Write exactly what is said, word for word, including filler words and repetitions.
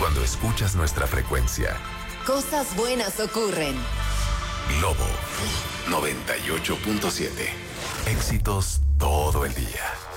cuando escuchas nuestra frecuencia. Cosas buenas ocurren. Globo noventa y ocho punto siete. Éxitos todo el día.